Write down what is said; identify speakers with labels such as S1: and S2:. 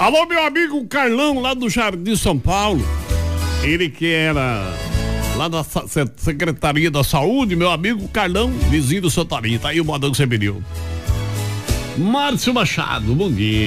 S1: Alô, meu amigo Carlão, lá do Jardim São Paulo. Ele que era lá da Secretaria da Saúde, meu amigo Carlão, vizinho do Santarinho. Tá aí o modão que você pediu. Márcio Machado, bom dia.